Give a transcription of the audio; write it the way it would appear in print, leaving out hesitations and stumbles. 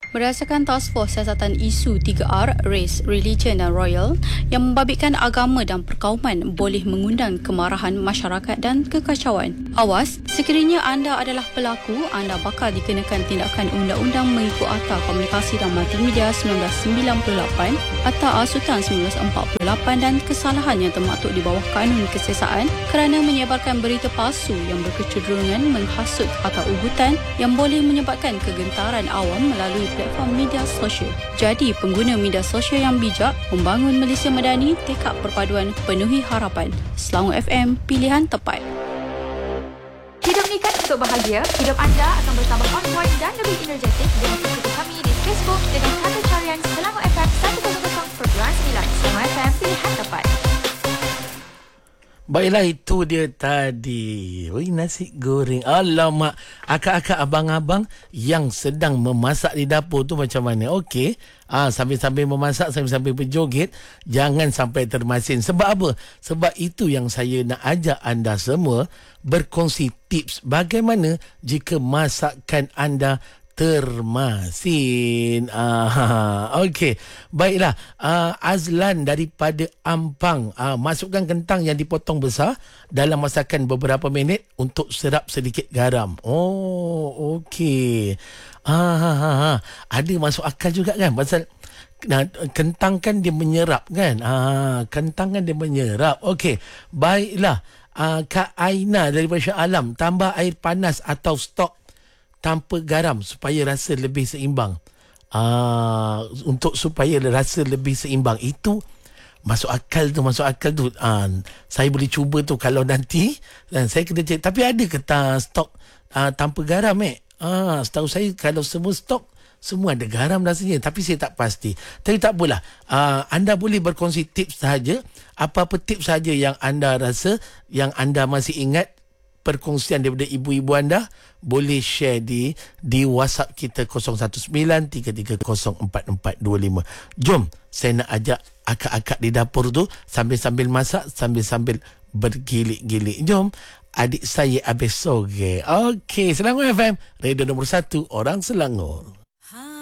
Berdasarkan Task Force Siasatan Isu 3R, Race, Religion dan Royal yang membabitkan agama dan perkauman boleh mengundang kemarahan masyarakat dan kekacauan. Awas, sekiranya anda adalah pelaku, anda bakal dikenakan tindakan Undang-Undang mengikut Akta Komunikasi dan Multimedia 1998, Akta Asutan 1948 dan kesalahan yang termaktub di bawah Kanun Kesiasaan kerana menyebarkan berita palsu yang berkecenderungan menghasut atau ugutan yang boleh menyebabkan kegentaran awam melalui platform media sosial. Jadi, pengguna media sosial yang bijak membangun Malaysia Madani, tekad perpaduan penuhi harapan. Selangor FM, pilihan tepat. Hidup ni kan untuk bahagia. Hidup anda akan bertambah on point dan lebih energetik dengan ikuti kami di Facebook dengan kata carian Selangor FM 100.9. Selangor FM, pilihan tepat. Baiklah, itu dia tadi. Oi, nasi goreng. Alamak, akak-akak abang-abang yang sedang memasak di dapur tu macam mana? Okey. Sambil-sambil memasak, sambil-sambil berjoget, jangan sampai termasin. Sebab apa? Sebab itu yang saya nak ajak anda semua berkongsi tips bagaimana jika masakan anda termasin. Okey. Baiklah. Azlan daripada Ampang. Masukkan kentang yang dipotong besar dalam masakan beberapa minit untuk serap sedikit garam. Oh, okey. Ada masuk akal juga kan? Pasal kentang kan dia menyerap kan? Kentang kan dia menyerap. Okey. Baiklah. Kak Aina daripada Shah Alam. Tambah air panas atau stok tanpa garam supaya rasa lebih seimbang. Untuk supaya rasa lebih seimbang. Itu masuk akal tu. Saya boleh cuba tu kalau nanti. Dan saya kena cek. Tapi ada ke stok tanpa garam setahu saya kalau semua stok semua ada garam rasanya. Tapi saya tak pasti. Tapi tak apalah. Anda boleh berkongsi tips sahaja. Apa-apa tips sahaja yang anda rasa, yang anda masih ingat, perkongsian daripada ibu-ibu anda, boleh share di WhatsApp kita 0193304425. Jom, saya nak ajak akak-akak di dapur tu sambil-sambil masak, sambil-sambil bergilik-gilik. Jom, adik saya habis soge. Okey, Selangor FM, radio nombor 1 orang Selangor.